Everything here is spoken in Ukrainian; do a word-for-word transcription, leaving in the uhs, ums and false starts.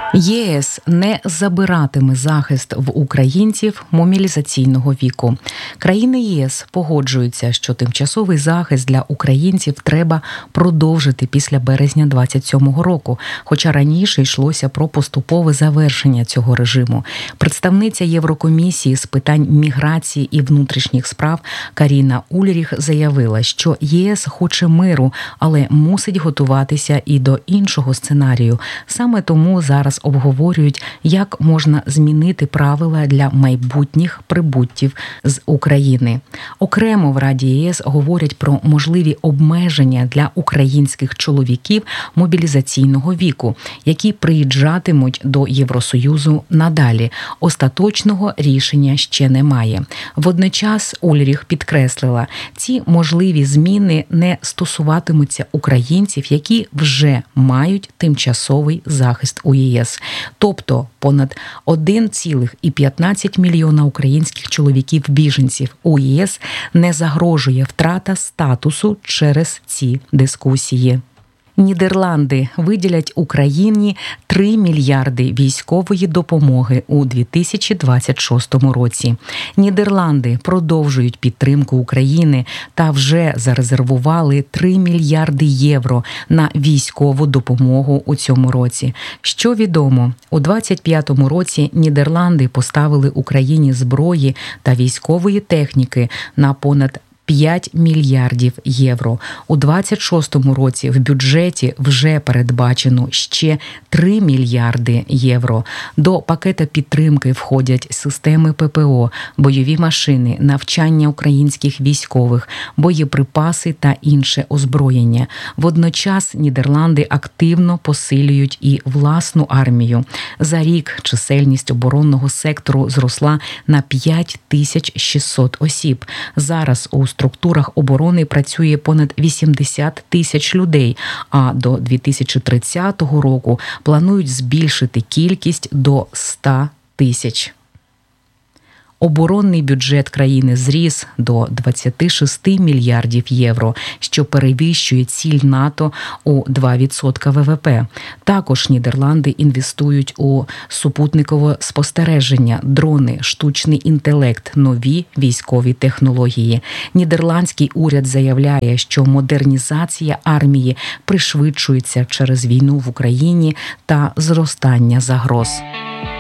ЄС не забиратиме захист в українців мобілізаційного віку. Країни ЄС погоджуються, що тимчасовий захист для українців треба продовжити після березня двадцять сьомого року, хоча раніше йшлося про поступове завершення цього режиму. Представниця Єврокомісії з питань міграції і внутрішніх справ Каріна Ульріх заявила, що ЄС хоче миру, але мусить готуватися і до іншого сценарію. Саме тому зараз обговорюють, як можна змінити правила для майбутніх прибуттів з України. Окремо в Раді ЄС говорять про можливі обмеження для українських чоловіків мобілізаційного віку, які приїжджатимуть до Євросоюзу надалі. Остаточного рішення ще немає. Водночас Ульріх підкреслила, ці можливі зміни не стосуватимуться українців, які вже мають тимчасовий захист у ЄС. Тобто понад один цілих п'ятнадцять мільйона українських чоловіків-біженців у ЄС не загрожує втрата статусу через ці дискусії. Нідерланди виділять Україні три мільярди військової допомоги у дві тисячі двадцять шостому році. Нідерланди продовжують підтримку України та вже зарезервували три мільярди євро на військову допомогу у цьому році. Що відомо, у двадцять п'ятому році Нідерланди поставили Україні зброї та військової техніки на понад п'ять мільярдів євро. У двадцять шостому році в бюджеті вже передбачено ще три мільярди євро. До пакета підтримки входять системи ППО, бойові машини, навчання українських військових, боєприпаси та інше озброєння. Водночас Нідерланди активно посилюють і власну армію. За рік чисельність оборонного сектору зросла на п'ять тисяч шістсот осіб. Зараз у В структурах оборони працює понад вісімдесят тисяч людей, а до дві тисячі тридцятого року планують збільшити кількість до ста тисяч. Оборонний бюджет країни зріс до двадцять шість мільярдів євро, що перевищує ціль НАТО у два відсотки ВВП. Також Нідерланди інвестують у супутникове спостереження, дрони, штучний інтелект, нові військові технології. Нідерландський уряд заявляє, що модернізація армії пришвидшується через війну в Україні та зростання загроз.